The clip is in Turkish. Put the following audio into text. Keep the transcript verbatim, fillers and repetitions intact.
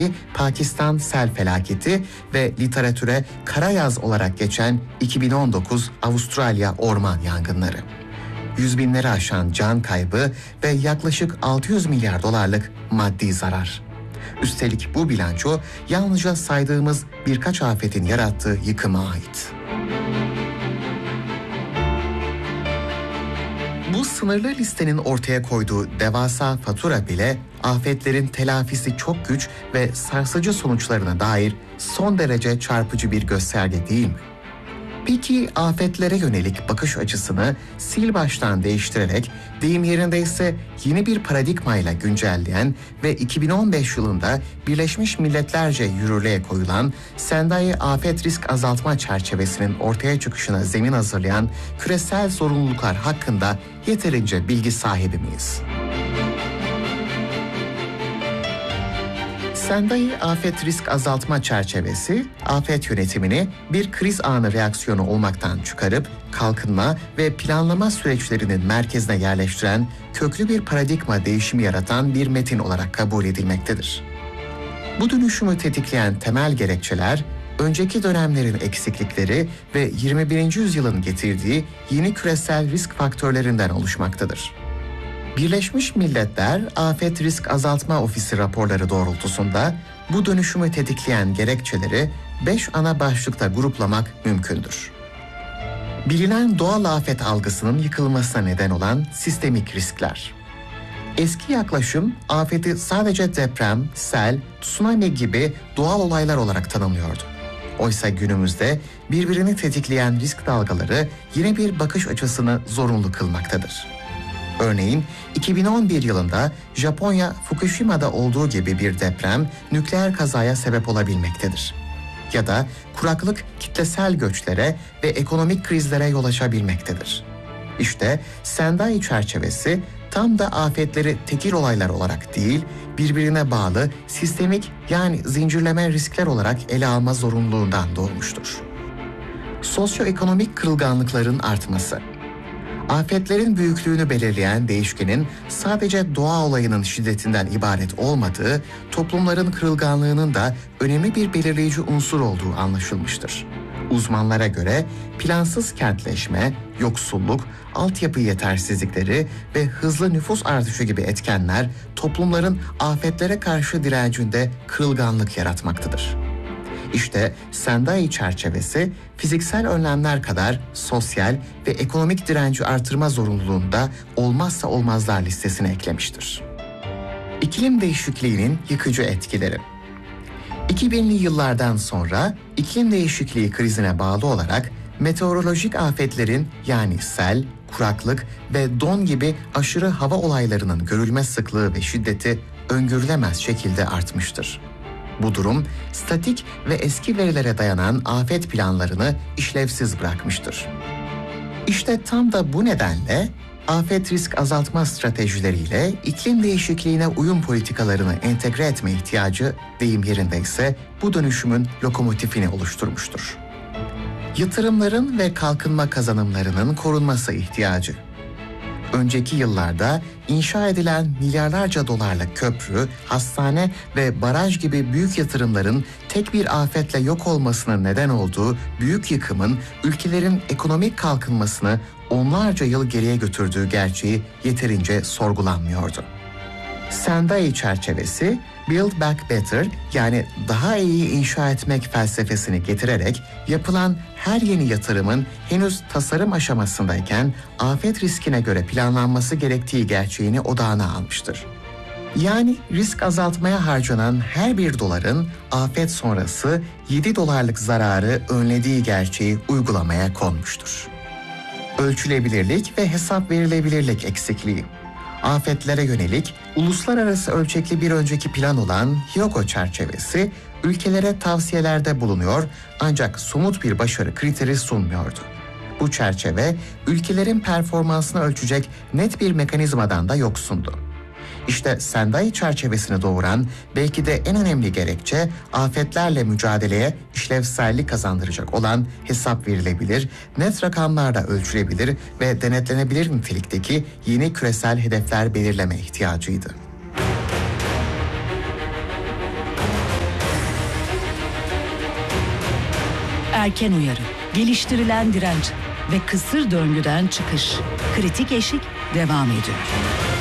Pakistan sel felaketi ve literatüre kara yaz olarak geçen iki bin on dokuz Avustralya orman yangınları. Yüz binleri aşan can kaybı ve yaklaşık altı yüz milyar dolarlık maddi zarar. Üstelik bu bilanço yalnızca saydığımız birkaç afetin yarattığı yıkıma ait. Bu sınırlı listenin ortaya koyduğu devasa fatura bile afetlerin telafisi çok güç ve sarsıcı sonuçlarına dair son derece çarpıcı bir gösterge değil mi? Peki afetlere yönelik bakış açısını sil baştan değiştirerek, deyim yerindeyse yeni bir paradigmayla güncelleyen ve iki bin on beş yılında Birleşmiş Milletlerce yürürlüğe koyulan Sendai Afet Risk Azaltma Çerçevesi'nin ortaya çıkışına zemin hazırlayan küresel sorumluluklar hakkında yeterince bilgi sahibi miyiz? Sendai Afet Risk Azaltma Çerçevesi, afet yönetimini bir kriz anı reaksiyonu olmaktan çıkarıp kalkınma ve planlama süreçlerinin merkezine yerleştiren köklü bir paradigma değişimi yaratan bir metin olarak kabul edilmektedir. Bu dönüşümü tetikleyen temel gerekçeler, önceki dönemlerin eksiklikleri ve yirmi birinci yüzyılın getirdiği yeni küresel risk faktörlerinden oluşmaktadır. Birleşmiş Milletler Afet Risk Azaltma Ofisi raporları doğrultusunda bu dönüşümü tetikleyen gerekçeleri beş ana başlıkta gruplamak mümkündür. Bilinen doğal afet algısının yıkılmasına neden olan sistemik riskler. Eski yaklaşım afeti sadece deprem, sel, tsunami gibi doğal olaylar olarak tanımlıyordu. Oysa günümüzde birbirini tetikleyen risk dalgaları yeni bir bakış açısını zorunlu kılmaktadır. Örneğin iki bin on bir yılında Japonya Fukushima'da olduğu gibi bir deprem nükleer kazaya sebep olabilmektedir. Ya da kuraklık kitlesel göçlere ve ekonomik krizlere yol açabilmektedir. İşte Sendai çerçevesi tam da afetleri tekil olaylar olarak değil, birbirine bağlı sistemik yani zincirleme riskler olarak ele alma zorunluluğundan doğmuştur. Sosyoekonomik kırılganlıkların artması. Afetlerin büyüklüğünü belirleyen değişkenin sadece doğa olayının şiddetinden ibaret olmadığı, toplumların kırılganlığının da önemli bir belirleyici unsur olduğu anlaşılmıştır. Uzmanlara göre plansız kentleşme, yoksulluk, altyapı yetersizlikleri ve hızlı nüfus artışı gibi etkenler toplumların afetlere karşı direncinde kırılganlık yaratmaktadır. İşte Sendai çerçevesi fiziksel önlemler kadar sosyal ve ekonomik direnci artırma zorunluluğunda olmazsa olmazlar listesine eklemiştir. İklim değişikliğinin yıkıcı etkileri. iki binli yıllardan sonra iklim değişikliği krizine bağlı olarak meteorolojik afetlerin yani sel, kuraklık ve don gibi aşırı hava olaylarının görülme sıklığı ve şiddeti öngörülemez şekilde artmıştır. Bu durum, statik ve eski verilere dayanan afet planlarını işlevsiz bırakmıştır. İşte tam da bu nedenle afet risk azaltma stratejileriyle iklim değişikliğine uyum politikalarını entegre etme ihtiyacı, deyim yerindeyse, bu dönüşümün lokomotifini oluşturmuştur. Yatırımların ve kalkınma kazanımlarının korunması ihtiyacı. Önceki yıllarda inşa edilen milyarlarca dolarlık köprü, hastane ve baraj gibi büyük yatırımların tek bir afetle yok olmasına neden olduğu büyük yıkımın ülkelerin ekonomik kalkınmasını onlarca yıl geriye götürdüğü gerçeği yeterince sorgulanmıyordu. Sendai çerçevesi, Build Back Better yani daha iyi inşa etmek felsefesini getirerek yapılan her yeni yatırımın henüz tasarım aşamasındayken afet riskine göre planlanması gerektiği gerçeğini odağına almıştır. Yani risk azaltmaya harcanan her bir doların afet sonrası yedi dolarlık zararı önlediği gerçeği uygulamaya konmuştur. Ölçülebilirlik ve hesap verilebilirlik eksikliği. Afetlere yönelik uluslararası ölçekli bir önceki plan olan Hyogo çerçevesi ülkelere tavsiyelerde bulunuyor ancak somut bir başarı kriteri sunmuyordu. Bu çerçeve ülkelerin performansını ölçecek net bir mekanizmadan da yoksundu. İşte Sendai çerçevesini doğuran belki de en önemli gerekçe afetlerle mücadeleye işlevsellik kazandıracak olan hesap verilebilir, net rakamlarla ölçülebilir ve denetlenebilir nitelikteki yeni küresel hedefler belirleme ihtiyacıydı. erken uyarı, geliştirilen direnç ve kısır döngüden çıkış. Kritik eşik devam ediyor.